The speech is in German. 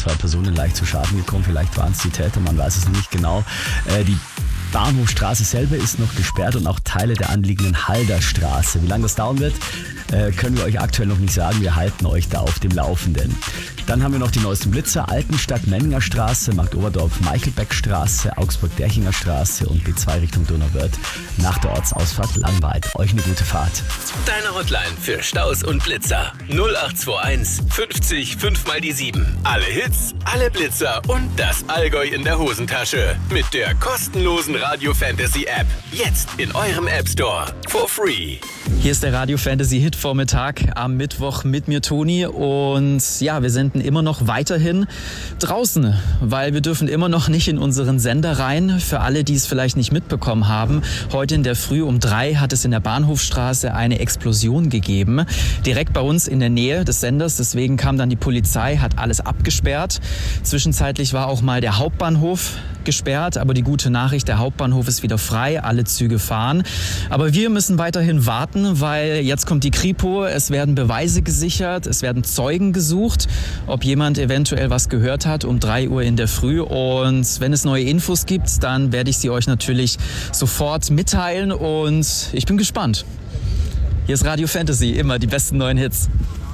2 Personen leicht zu Schaden gekommen. Vielleicht waren es die Täter, man weiß es nicht genau. Die Bahnhofstraße selber ist noch gesperrt und auch Teile der anliegenden Halderstraße. Wie lange das dauern wird, können wir euch aktuell noch nicht sagen. Wir halten euch da auf dem Laufenden. Dann haben wir noch die neuesten Blitzer. Altenstadt, Menninger Straße, Marktoberdorf, Meichelbeck-Straße, Augsburg-Derchinger Straße und B2 Richtung Donauwörth. Nach der Ortsausfahrt Langweid. Euch eine gute Fahrt. Deine Hotline für Staus und Blitzer. 0821 50 5 mal die 7. Alle Hits, alle Blitzer und das Allgäu in der Hosentasche. Mit der kostenlosen Radio Fantasy App. Jetzt in eurem App Store. For free. Hier ist der Radio Fantasy Hit Vormittag am Mittwoch mit mir, Toni. Und ja, wir senden immer noch weiterhin draußen, weil wir dürfen immer noch nicht in unseren Sender rein. Für alle, die es vielleicht nicht mitbekommen haben, heute in der Früh um 3 hat es in der Bahnhofstraße eine Explosion gegeben. Direkt bei uns in der Nähe des Senders. Deswegen kam dann die Polizei, hat alles abgesperrt. Zwischenzeitlich war auch mal der Hauptbahnhof gesperrt, aber die gute Nachricht, der Hauptbahnhof ist wieder frei, alle Züge fahren. Aber wir müssen weiterhin warten, weil jetzt kommt die Kripo, es werden Beweise gesichert, es werden Zeugen gesucht, ob jemand eventuell was gehört hat um 3 Uhr in der Früh. Und wenn es neue Infos gibt, dann werde ich sie euch natürlich sofort mitteilen und ich bin gespannt. Hier ist Radio Fantasy, immer die besten neuen Hits.